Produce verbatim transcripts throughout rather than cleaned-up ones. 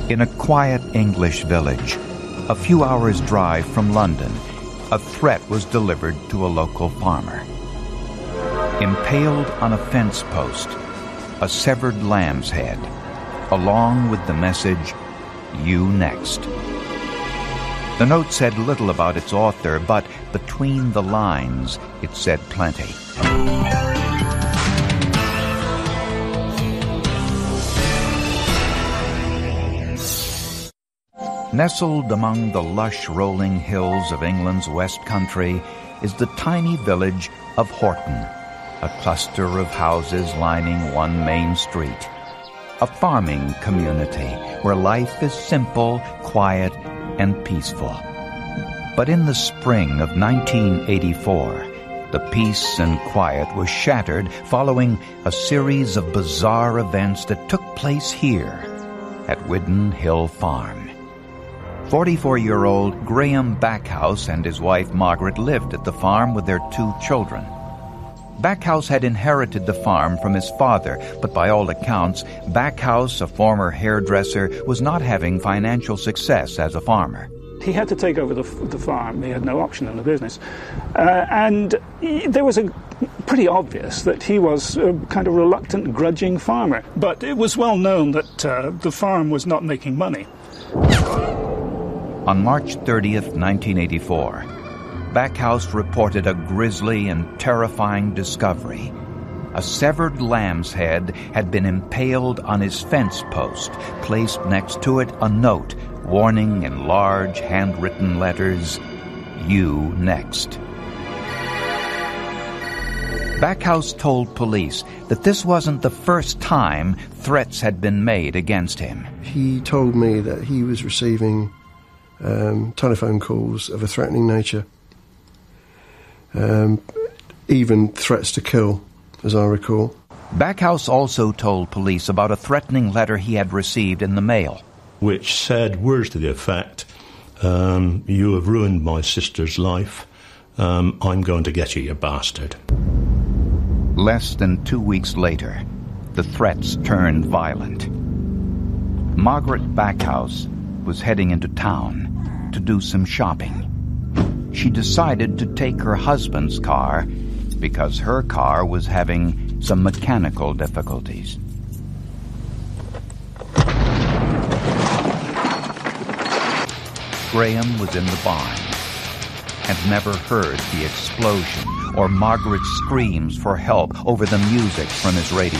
In a quiet English village, a few hours' drive from London, a threat was delivered to a local farmer. Impaled on a fence post, a severed lamb's head, along with the message, "You next." The note said little about its author, but between the lines, it said plenty. Nestled among the lush rolling hills of England's West Country is the tiny village of Horton, a cluster of houses lining one main street. A farming community where life is simple, quiet, and peaceful. But in the spring of nineteen eighty-four, the peace and quiet was shattered following a series of bizarre events that took place here at Widden Hill Farm. forty-four-year-old Graham Backhouse and his wife Margaret lived at the farm with their two children. Backhouse had inherited the farm from his father, but by all accounts, Backhouse, a former hairdresser, was not having financial success as a farmer. He had to take over the, the farm. He had no option in the business. Uh, and he, there was a pretty obvious that he was a kind of reluctant, grudging farmer. But it was well known that uh, the farm was not making money. On March thirtieth, nineteen eighty-four, Backhouse reported a grisly and terrifying discovery. A severed lamb's head had been impaled on his fence post, placed next to it a note warning in large handwritten letters, "You next." Backhouse told police that this wasn't the first time threats had been made against him. He told me that he was receiving um, telephone calls of a threatening nature, um, even threats to kill, as I recall. Backhouse also told police about a threatening letter he had received in the mail, which said words to the effect, um, "You have ruined my sister's life. Um, I'm going to get you, you bastard." Less than two weeks later, the threats turned violent. Margaret Backhouse was heading into town to do some shopping. She decided to take her husband's car because her car was having some mechanical difficulties. Graham was in the barn and never heard the explosion or Margaret's screams for help over the music from his radio.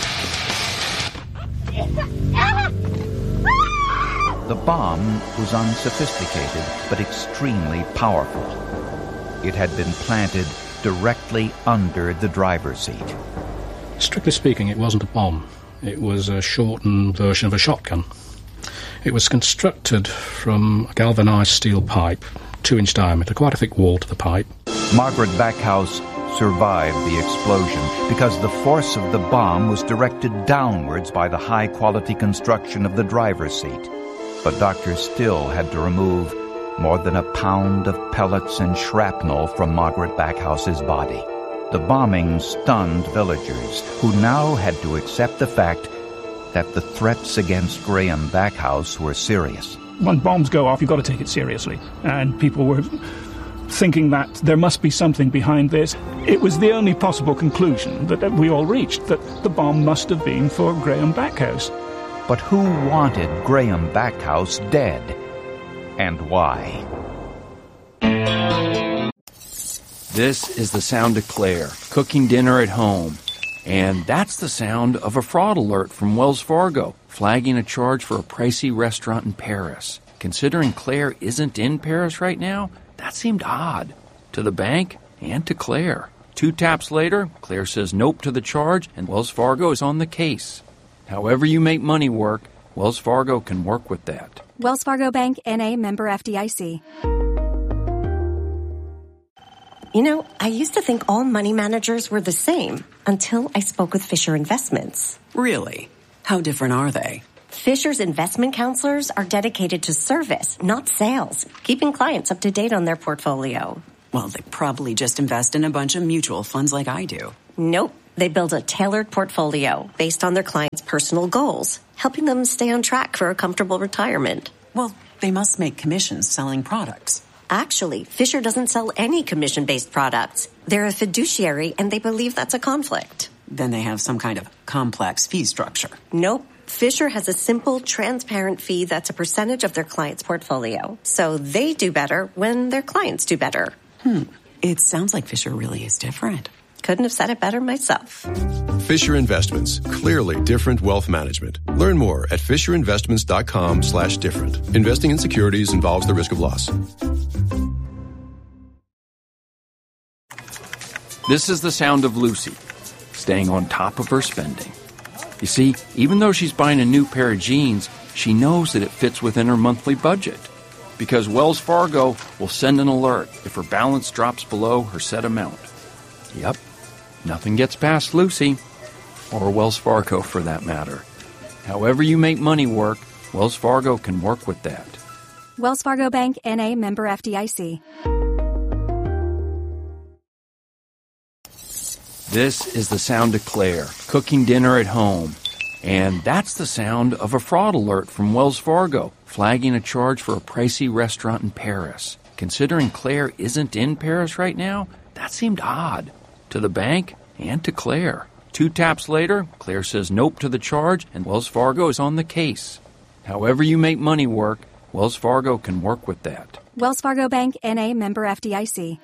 The bomb was unsophisticated but extremely powerful. It had been planted directly under the driver's seat. Strictly speaking, it wasn't a bomb. It was a shortened version of a shotgun. It was constructed from a galvanized steel pipe, two-inch diameter, quite a thick wall to the pipe. Margaret Backhouse survived the explosion because the force of the bomb was directed downwards by the high-quality construction of the driver's seat. But doctors still had to remove more than a pound of pellets and shrapnel from Margaret Backhouse's body. The bombing stunned villagers, who now had to accept the fact that the threats against Graham Backhouse were serious. When bombs go off, you've got to take it seriously. And people were thinking that there must be something behind this. It was the only possible conclusion that we all reached, that the bomb must have been for Graham Backhouse. But who wanted Graham Backhouse dead? And why? This is the sound of Claire, cooking dinner at home. And that's the sound of a fraud alert from Wells Fargo, flagging a charge for a pricey restaurant in Paris. Considering Claire isn't in Paris right now, that seemed odd. To the bank and to Claire. Two taps later, Claire says nope to the charge, and Wells Fargo is on the case. However you make money work, Wells Fargo can work with that. Wells Fargo Bank, N A, member F D I C. You know, I used to think all money managers were the same until I spoke with Fisher Investments. Really? How different are they? Fisher's investment counselors are dedicated to service, not sales, keeping clients up to date on their portfolio. Well, they probably just invest in a bunch of mutual funds like I do. Nope. They build a tailored portfolio based on their clients' personal goals, helping them stay on track for a comfortable retirement. Well, they must make commissions selling products. Actually, Fisher doesn't sell any commission-based products. They're a fiduciary, and they believe that's a conflict. Then they have some kind of complex fee structure. Nope. Fisher has a simple, transparent fee that's a percentage of their client's portfolio. So they do better when their clients do better. Hmm. It sounds like Fisher really is different. Couldn't have said it better myself. Fisher Investments. Clearly different wealth management. Learn more at fisherinvestments.com slash different. Investing in securities involves the risk of loss. This is the sound of Lucy, staying on top of her spending. You see, even though she's buying a new pair of jeans, she knows that it fits within her monthly budget. Because Wells Fargo will send an alert if her balance drops below her set amount. Yep, nothing gets past Lucy, or Wells Fargo for that matter. However you make money work, Wells Fargo can work with that. Wells Fargo Bank, N A, member F D I C. This is the sound of Claire, cooking dinner at home. And that's the sound of a fraud alert from Wells Fargo, flagging a charge for a pricey restaurant in Paris. Considering Claire isn't in Paris right now, that seemed odd. To the bank and to Claire. Two taps later, Claire says nope to the charge, and Wells Fargo is on the case. However you make money work, Wells Fargo can work with that. Wells Fargo Bank, N A, member F D I C.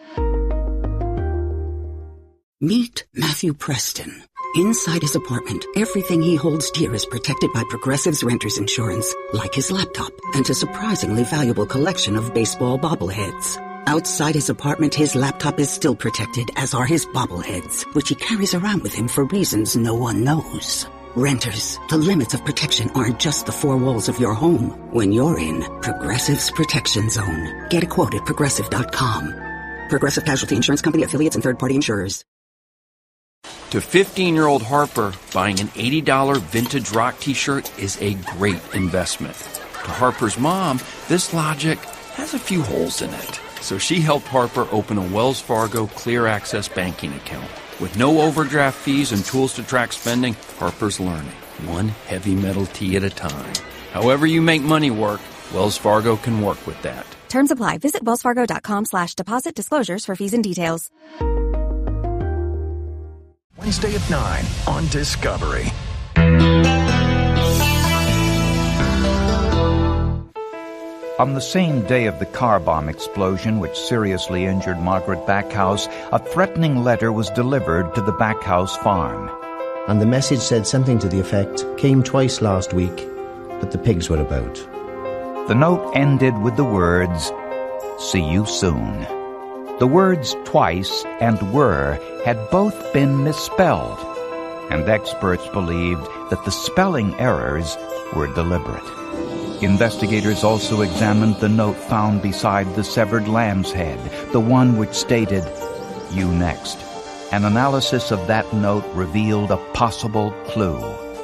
Meet Matthew Preston. Inside his apartment, everything he holds dear is protected by Progressive's Renter's Insurance, like his laptop and a surprisingly valuable collection of baseball bobbleheads. Outside his apartment, his laptop is still protected, as are his bobbleheads, which he carries around with him for reasons no one knows. Renters, the limits of protection aren't just the four walls of your home. When you're in Progressive's Protection Zone, get a quote at progressive dot com. Progressive Casualty Insurance Company, affiliates, and third-party insurers. To fifteen-year-old Harper, buying an eighty dollars vintage rock t-shirt is a great investment. To Harper's mom, this logic has a few holes in it. So she helped Harper open a Wells Fargo Clear Access banking account. With no overdraft fees and tools to track spending, Harper's learning, one heavy metal tea at a time. However you make money work, Wells Fargo can work with that. Terms apply. Visit wellsfargo.com slash deposit disclosures for fees and details. Wednesday at nine on Discovery. On the same day of the car bomb explosion which seriously injured Margaret Backhouse, a threatening letter was delivered to the Backhouse farm. And the message said something to the effect, came twice last week, but the pigs were about. The note ended with the words, "See you soon." The words twice and were had both been misspelled, and experts believed that the spelling errors were deliberate. Investigators also examined the note found beside the severed lamb's head, the one which stated, "You next." An analysis of that note revealed a possible clue,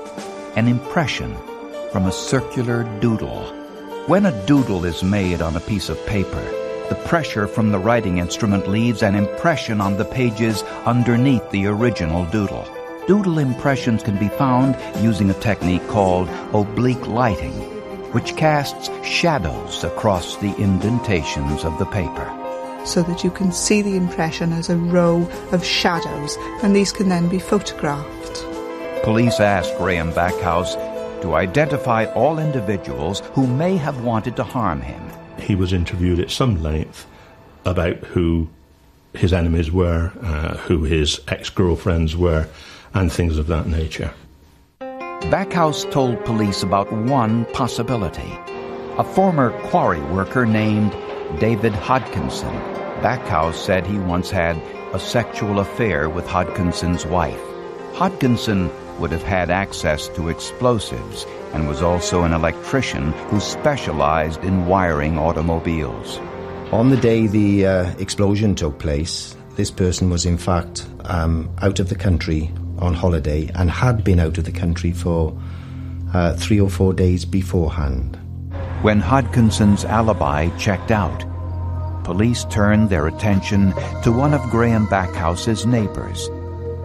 an impression from a circular doodle. When a doodle is made on a piece of paper, the pressure from the writing instrument leaves an impression on the pages underneath the original doodle. Doodle impressions can be found using a technique called oblique lighting, which casts shadows across the indentations of the paper. So that you can see the impression as a row of shadows, and these can then be photographed. Police asked Graham Backhouse to identify all individuals who may have wanted to harm him. He was interviewed at some length about who his enemies were, uh, who his ex-girlfriends were, and things of that nature. Backhouse told police about one possibility. A former quarry worker named David Hodkinson. Backhouse said he once had a sexual affair with Hodkinson's wife. Hodkinson would have had access to explosives and was also an electrician who specialized in wiring automobiles. On the day the uh, explosion took place, this person was in fact um, out of the country on holiday and had been out of the country for uh, three or four days beforehand. When Hodkinson's alibi checked out, police turned their attention to one of Graham Backhouse's neighbors,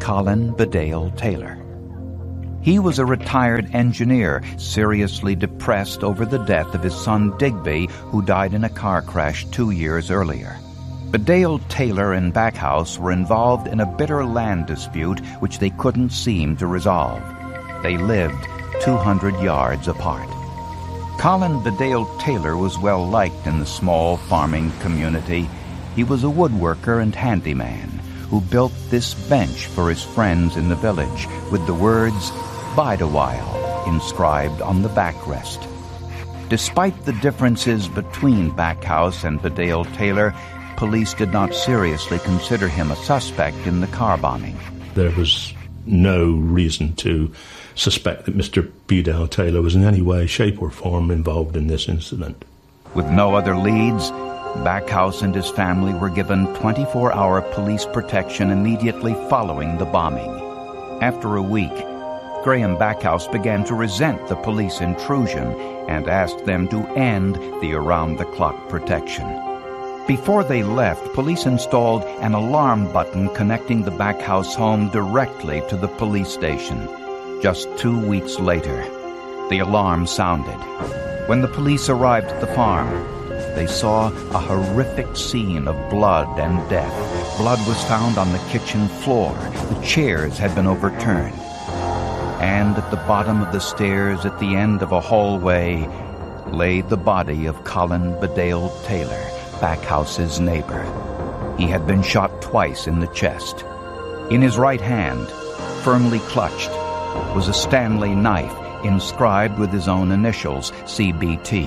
Colin Bedale Taylor. He was a retired engineer, seriously depressed over the death of his son Digby, who died in a car crash two years earlier. Bedale Taylor and Backhouse were involved in a bitter land dispute which they couldn't seem to resolve. They lived two hundred yards apart. Colin Bedale Taylor was well liked in the small farming community. He was a woodworker and handyman who built this bench for his friends in the village with the words, "Bide a while," inscribed on the backrest. Despite the differences between Backhouse and Bedale Taylor, police did not seriously consider him a suspect in the car bombing. There was no reason to suspect that Mister Bedale Taylor was in any way, shape or form involved in this incident. With no other leads, Backhouse and his family were given twenty-four hour police protection immediately following the bombing. After a week, Graham Backhouse began to resent the police intrusion and asked them to end the around-the-clock protection. Before they left, police installed an alarm button connecting the Backhouse home directly to the police station. Just two weeks later, the alarm sounded. When the police arrived at the farm, they saw a horrific scene of blood and death. Blood was found on the kitchen floor. The chairs had been overturned. And at the bottom of the stairs at the end of a hallway lay the body of Colin Bedale Taylor, Backhouse's neighbor. He had been shot twice in the chest. In his right hand, firmly clutched, was a Stanley knife inscribed with his own initials, C B T.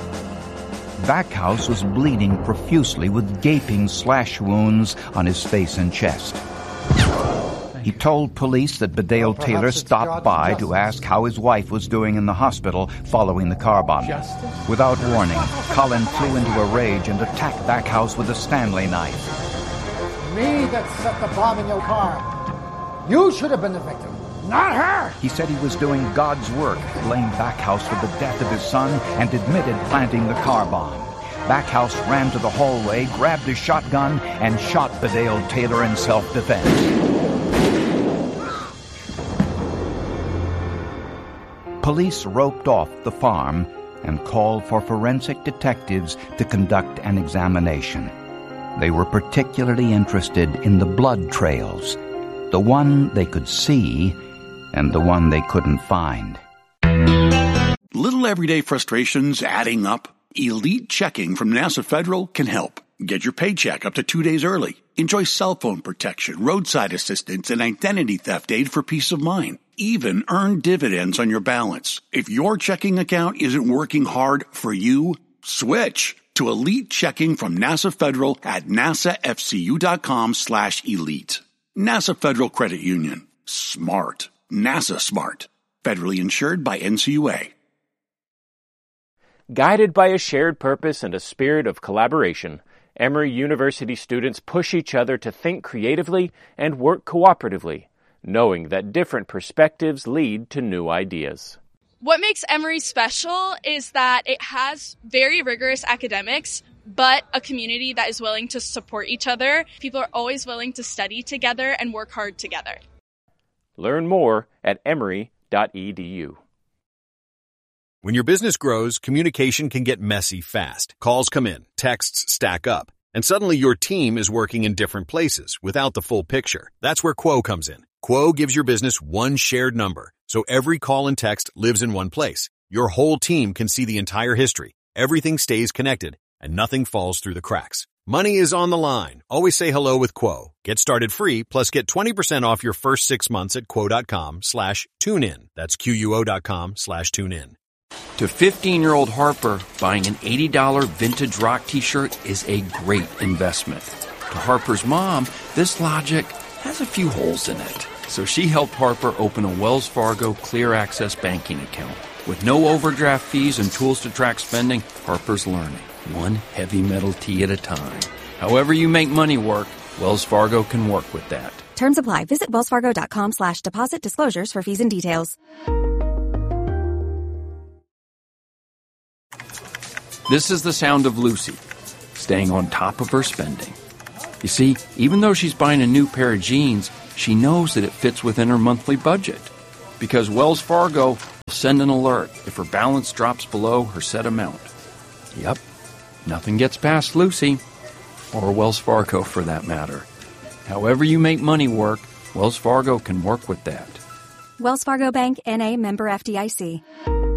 Backhouse was bleeding profusely with gaping slash wounds on his face and chest. He told police that Bedale Taylor stopped by to ask how his wife was doing in the hospital following the car bombing. Without warning, Colin flew into a rage and attacked Backhouse with a Stanley knife. Me that set the bomb in your car. You should have been the victim, not her! He said he was doing God's work, blamed Backhouse for the death of his son, and admitted planting the car bomb. Backhouse ran to the hallway, grabbed his shotgun, and shot Bedale Taylor in self-defense. Police roped off the farm and called for forensic detectives to conduct an examination. They were particularly interested in the blood trails, the one they could see and the one they couldn't find. Little everyday frustrations adding up? Elite Checking from NASA Federal can help. Get your paycheck up to two days early. Enjoy cell phone protection, roadside assistance, and identity theft aid for peace of mind. Even earn dividends on your balance. If your checking account isn't working hard for you, switch to Elite Checking from NASA Federal at nasafcu.com slash elite. NASA Federal Credit Union. Smart. NASA smart. Federally insured by N C U A. Guided by a shared purpose and a spirit of collaboration, Emory University students push each other to think creatively and work cooperatively, knowing that different perspectives lead to new ideas. What makes Emory special is that it has very rigorous academics, but a community that is willing to support each other. People are always willing to study together and work hard together. Learn more at emory dot e d u. When your business grows, communication can get messy fast. Calls come in, texts stack up, and suddenly your team is working in different places without the full picture. That's where Quo comes in. Quo gives your business one shared number, so every call and text lives in one place. Your whole team can see the entire history. Everything stays connected, and nothing falls through the cracks. Money is on the line. Always say hello with Quo. Get started free, plus get twenty percent off your first six months at quo.com slash tune in. That's Q-U-O dot com slash tune in. To fifteen-year-old Harper, buying an eighty dollars vintage rock t-shirt is a great investment. To Harper's mom, this logic has a few holes in it. So she helped Harper open a Wells Fargo Clear Access banking account. With no overdraft fees and tools to track spending, Harper's learning, one heavy metal tea at a time. However you make money work, Wells Fargo can work with that. Terms apply. Visit wellsfargo.com slash deposit disclosures for fees and details. This is the sound of Lucy, staying on top of her spending. You see, even though she's buying a new pair of jeans, she knows that it fits within her monthly budget, because Wells Fargo will send an alert if her balance drops below her set amount. Yep, nothing gets past Lucy, or Wells Fargo for that matter. However you make money work, Wells Fargo can work with that. Wells Fargo Bank, N A, member F D I C.